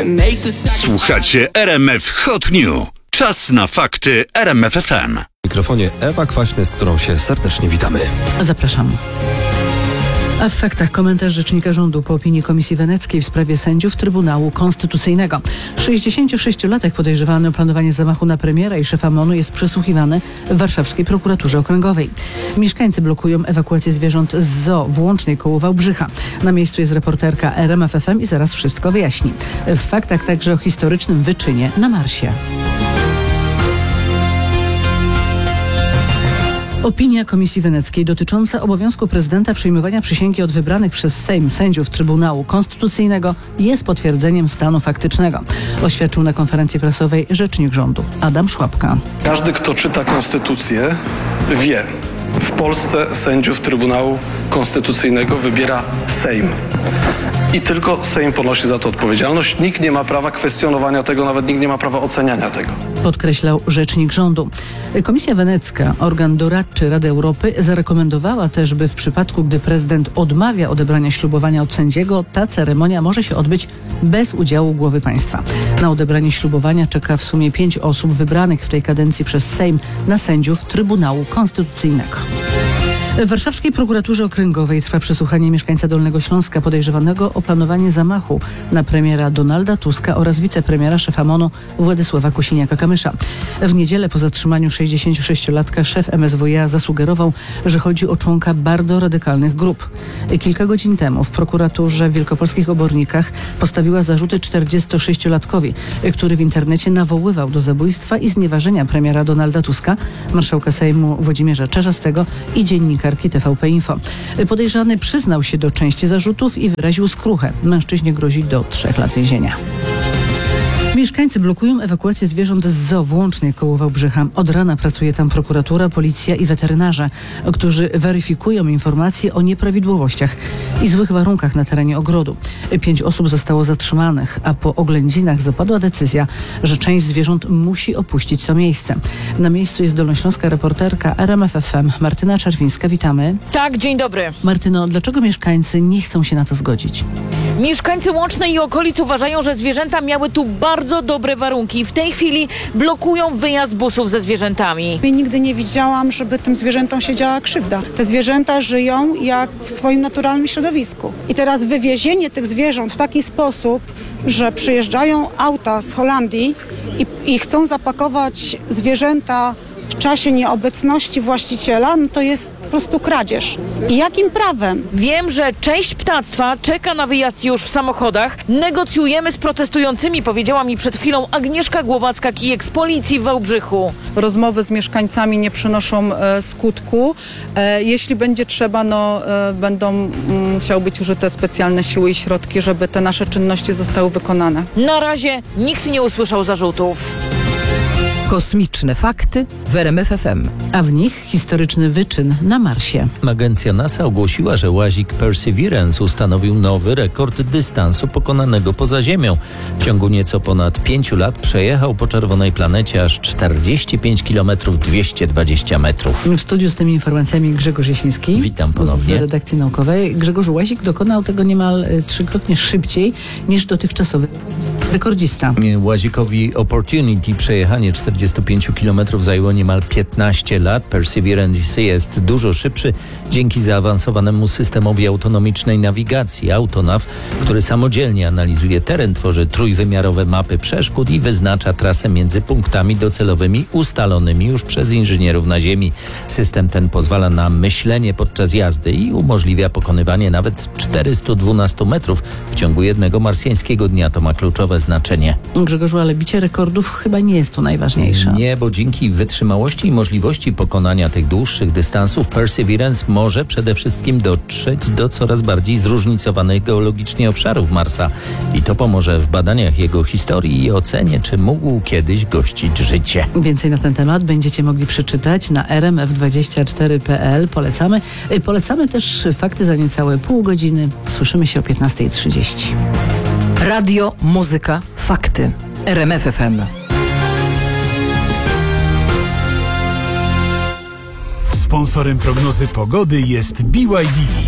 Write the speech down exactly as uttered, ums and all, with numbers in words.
Słuchacie R M F Hot New. Czas na fakty R M F F M. W mikrofonie Ewa Kwaśny, z którą się serdecznie witamy. Zapraszam. A w faktach komentarz rzecznika rządu po opinii Komisji Weneckiej w sprawie sędziów Trybunału Konstytucyjnego. sześćdziesięciosięciolatek podejrzewany o planowanie zamachu na premiera i szefa MON-u jest przesłuchiwany w warszawskiej prokuraturze okręgowej. Mieszkańcy blokują ewakuację zwierząt z zoo w Łącznej koło Wałbrzycha. Na miejscu jest reporterka R M F F M i zaraz wszystko wyjaśni. W faktach także o historycznym wyczynie na Marsie. Opinia Komisji Weneckiej dotycząca obowiązku prezydenta przyjmowania przysięgi od wybranych przez Sejm sędziów Trybunału Konstytucyjnego jest potwierdzeniem stanu faktycznego, oświadczył na konferencji prasowej rzecznik rządu Adam Szłapka. Każdy, kto czyta Konstytucję, wie, w Polsce sędziów Trybunału Konstytucyjnego wybiera Sejm. I tylko Sejm ponosi za to odpowiedzialność. Nikt nie ma prawa kwestionowania tego, nawet nikt nie ma prawa oceniania tego. Podkreślał rzecznik rządu. Komisja Wenecka, organ doradczy Rady Europy, zarekomendowała też, by w przypadku, gdy prezydent odmawia odebrania ślubowania od sędziego, ta ceremonia może się odbyć bez udziału głowy państwa. Na odebranie ślubowania czeka w sumie pięć osób wybranych w tej kadencji przez Sejm na sędziów Trybunału Konstytucyjnego. W warszawskiej prokuraturze okręgowej trwa przesłuchanie mieszkańca Dolnego Śląska podejrzewanego o planowanie zamachu na premiera Donalda Tuska oraz wicepremiera szefa MON-u Władysława Kosiniaka-Kamysza. W niedzielę po zatrzymaniu sześćdziesięciosięciolatka szef M S W iA zasugerował, że chodzi o członka bardzo radykalnych grup. Kilka godzin temu w prokuraturze w wielkopolskich Obornikach postawiła zarzuty czterdziestosześciolatkowi, który w internecie nawoływał do zabójstwa i znieważenia premiera Donalda Tuska, marszałka Sejmu Włodzimierza Czarzastego i dziennikarki T V P Info. Podejrzany przyznał się do części zarzutów i wyraził skruchę. Mężczyźnie grozi do trzech lat więzienia. Mieszkańcy blokują ewakuację zwierząt z zoo w Łącznej koło Wałbrzycha. Od rana pracuje tam prokuratura, policja i weterynarze, którzy weryfikują informacje o nieprawidłowościach i złych warunkach na terenie ogrodu. Pięć osób zostało zatrzymanych, a po oględzinach zapadła decyzja, że część zwierząt musi opuścić to miejsce. Na miejscu jest dolnośląska reporterka R M F F M Martyna Czerwińska. Witamy. Tak, dzień dobry. Martyno, dlaczego mieszkańcy nie chcą się na to zgodzić? Mieszkańcy Łącznej i okolic uważają, że zwierzęta miały tu bardzo dobre warunki. W tej chwili blokują wyjazd busów ze zwierzętami. Ja nigdy nie widziałam, żeby tym zwierzętom się działa krzywda. Te zwierzęta żyją jak w swoim naturalnym środowisku. I teraz wywiezienie tych zwierząt w taki sposób, że przyjeżdżają auta z Holandii i, i chcą zapakować zwierzęta w czasie nieobecności właściciela, no to jest po prostu kradzież. I jakim prawem? Wiem, że część ptactwa czeka na wyjazd już w samochodach. Negocjujemy z protestującymi, powiedziała mi przed chwilą Agnieszka Głowacka-Kijek z policji w Wałbrzychu. Rozmowy z mieszkańcami nie przynoszą e, skutku. E, jeśli będzie trzeba, no e, będą m, musiały być użyte specjalne siły i środki, żeby te nasze czynności zostały wykonane. Na razie nikt nie usłyszał zarzutów. Kosmiczne fakty w R M F F M. A w nich historyczny wyczyn na Marsie. Agencja NASA ogłosiła, że łazik Perseverance ustanowił nowy rekord dystansu pokonanego poza Ziemią. W ciągu nieco ponad pięciu lat przejechał po czerwonej planecie aż czterdzieści pięć kilometrów dwieście dwadzieścia metrów. W studiu z tymi informacjami Grzegorz Jasiński. Witam ponownie. Z redakcji naukowej. Grzegorz Łazik dokonał tego niemal trzykrotnie szybciej niż dotychczasowy rekordzista. Łazikowi Opportunity przejechanie czterdzieści pięć kilometrów zajęło niemal piętnaście lat. Perseverance jest dużo szybszy dzięki zaawansowanemu systemowi autonomicznej nawigacji Autonav, który samodzielnie analizuje teren, tworzy trójwymiarowe mapy przeszkód i wyznacza trasę między punktami docelowymi ustalonymi już przez inżynierów na Ziemi. System ten pozwala na myślenie podczas jazdy i umożliwia pokonywanie nawet czterystu dwunastu metrów w ciągu jednego marsjańskiego dnia. To ma kluczowe znaczenie. Grzegorzu, ale bicie rekordów chyba nie jest tu najważniejsze. Nie, bo dzięki wytrzymałości i możliwości pokonania tych dłuższych dystansów Perseverance może przede wszystkim dotrzeć do coraz bardziej zróżnicowanych geologicznie obszarów Marsa i to pomoże w badaniach jego historii i ocenie, czy mógł kiedyś gościć życie. Więcej na ten temat będziecie mogli przeczytać na r m f dwadzieścia cztery kropka p l. Polecamy. Polecamy też fakty za niecałe pół godziny. Słyszymy się o piętnasta trzydzieści. Radio, muzyka, fakty. R M F F M. Sponsorem prognozy pogody jest B Y D.